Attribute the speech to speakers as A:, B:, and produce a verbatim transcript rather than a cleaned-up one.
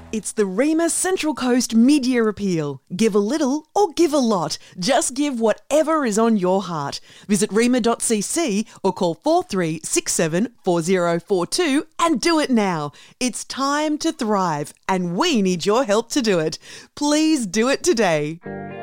A: It's the REMA Central Coast Mid-Year Appeal. Give a little or give a lot. Just give whatever is on your heart. Visit rema dot c c or call four three six seven four zero four two and do it now. It's time to thrive and we need your help to do it. Please do it today.